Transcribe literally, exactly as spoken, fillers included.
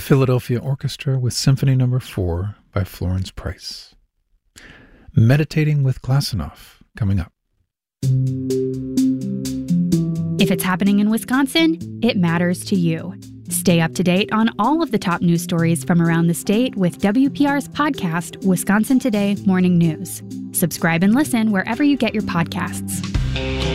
the Philadelphia Orchestra with Symphony Number four by Florence Price. Meditating with Glassinoff, coming up. If it's happening in Wisconsin, it matters to you. Stay up to date on all of the top news stories from around the state with W P R's podcast, Wisconsin Today Morning News. Subscribe and listen wherever you get your podcasts.